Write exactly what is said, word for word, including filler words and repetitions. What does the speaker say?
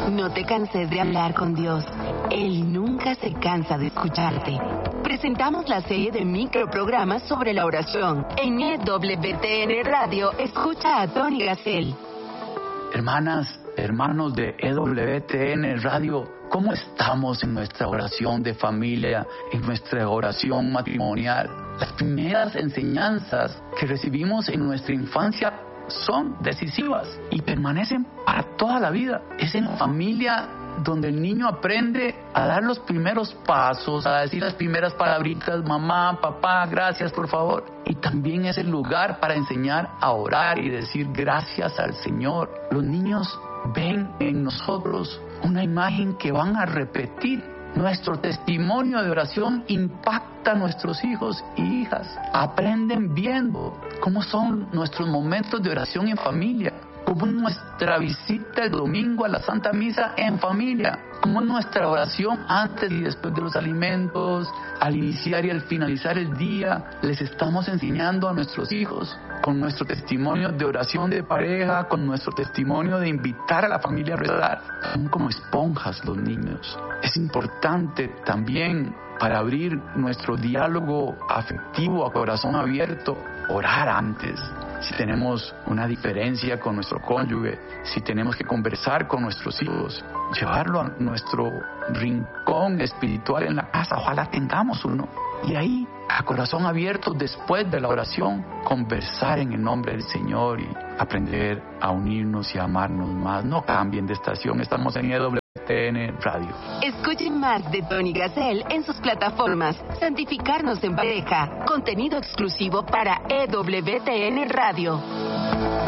No te canses de hablar con Dios. Él nunca se cansa de escucharte. Presentamos la serie de microprogramas sobre la oración. En E W T N Radio, escucha a Tony Gassel. Hermanas, hermanos de E W T N Radio, ¿cómo estamos en nuestra oración de familia, en nuestra oración matrimonial? Las primeras enseñanzas que recibimos en nuestra infancia son decisivas y permanecen para toda la vida. Es en familia donde el niño aprende a dar los primeros pasos, a decir las primeras palabritas, mamá, papá, gracias, por favor. Y también es el lugar para enseñar a orar y decir gracias al Señor. Los niños ven en nosotros una imagen que van a repetir. Nuestro testimonio de oración impacta a nuestros hijos y hijas. Aprenden viendo cómo son nuestros momentos de oración en familia, cómo es nuestra visita el domingo a la Santa Misa en familia, cómo es nuestra oración antes y después de los alimentos, al iniciar y al finalizar el día. Les estamos enseñando a nuestros hijos con nuestro testimonio de oración de pareja, con nuestro testimonio de invitar a la familia a rezar. Son como esponjas los niños. Es importante también, para abrir nuestro diálogo afectivo a corazón abierto, orar antes. Si tenemos una diferencia con nuestro cónyuge, si tenemos que conversar con nuestros hijos, llevarlo a nuestro rincón espiritual en la casa, ojalá tengamos uno. Y ahí, a corazón abierto, después de la oración, conversar en el nombre del Señor y aprender a unirnos y a amarnos más. No cambien de estación, estamos en E W T N Radio. Escuchen más de Tony Gassel en sus plataformas. Santificarnos en pareja, contenido exclusivo para E W T N Radio.